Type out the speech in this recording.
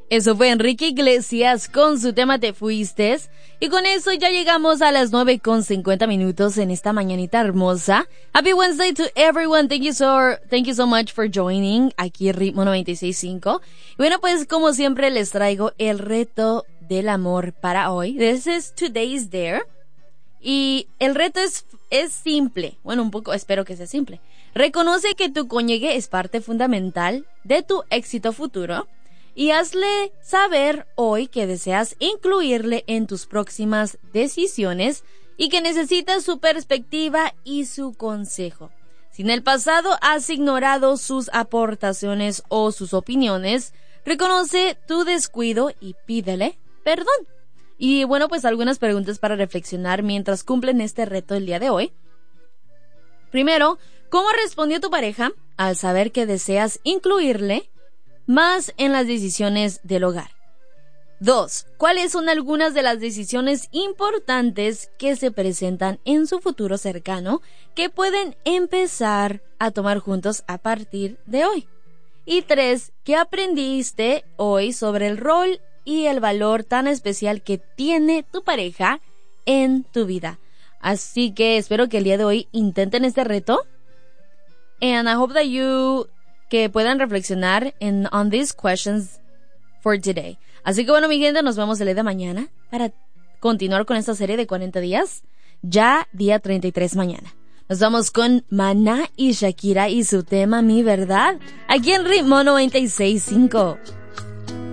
Eso fue Enrique Iglesias con su tema Te Fuiste. Y con eso ya llegamos a las 9:50 en esta mañanita hermosa. Happy Wednesday to everyone. Thank you so much for joining aquí Ritmo 96.5. Y bueno, pues como siempre les traigo el reto del amor para hoy. This is today's dare. Y el reto es simple. Bueno, un poco, espero que sea simple. Reconoce que tu cónyuge es parte fundamental de tu éxito futuro. Y hazle saber hoy que deseas incluirle en tus próximas decisiones y que necesitas su perspectiva y su consejo. Si en el pasado has ignorado sus aportaciones o sus opiniones, reconoce tu descuido y pídele perdón. Y bueno, pues algunas preguntas para reflexionar mientras cumplen este reto el día de hoy. Primero, ¿cómo respondió tu pareja al saber que deseas incluirle más en las decisiones del hogar? 2. ¿Cuáles son algunas de las decisiones importantes que se presentan en su futuro cercano que pueden empezar a tomar juntos a partir de hoy? Y 3. ¿Qué aprendiste hoy sobre el rol y el valor tan especial que tiene tu pareja en tu vida? Así que espero que el día de hoy intenten este reto. And I hope that que puedan reflexionar on these questions for today. Así que bueno, mi gente, nos vemos el día de mañana para continuar con esta serie de 40 días. Ya día 33 mañana. Nos vamos con Maná y Shakira y su tema Mi Verdad, aquí en Ritmo 96.5.